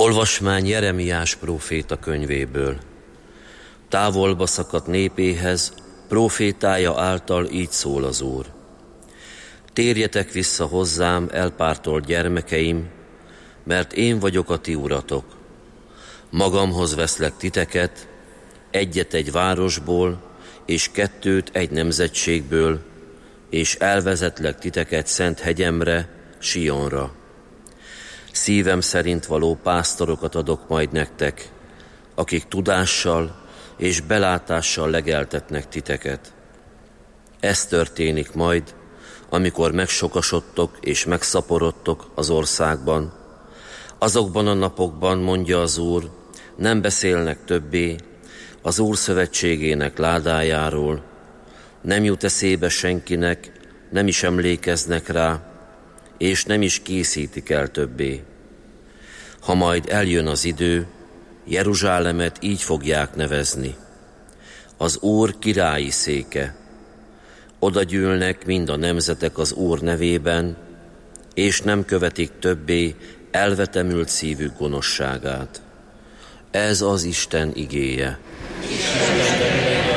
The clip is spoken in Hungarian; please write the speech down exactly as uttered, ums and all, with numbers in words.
Olvasmány Jeremiás próféta könyvéből. Távolba szakadt népéhez, prófétája által így szól az Úr. Térjetek vissza hozzám, elpártolt gyermekeim, mert én vagyok a ti uratok. Magamhoz veszlek titeket, egyet egy városból, és kettőt egy nemzetségből, és elvezetlek titeket szent hegyemre, Sionra. Szívem szerint való pásztorokat adok majd nektek, akik tudással és belátással legeltetnek titeket. Ez történik majd, amikor megsokasodtok és megszaporodtok az országban. Azokban a napokban, mondja az Úr, nem beszélnek többé az Úr szövetségének ládájáról, nem jut eszébe senkinek, nem is emlékeznek rá, és nem is készítik el többé. Ha majd eljön az idő, Jeruzsálemet így fogják nevezni: az Úr királyi széke. Oda gyűlnek mind a nemzetek az Úr nevében, és nem követik többé elvetemült szívük gonoszságát. Ez az Isten igéje. Isten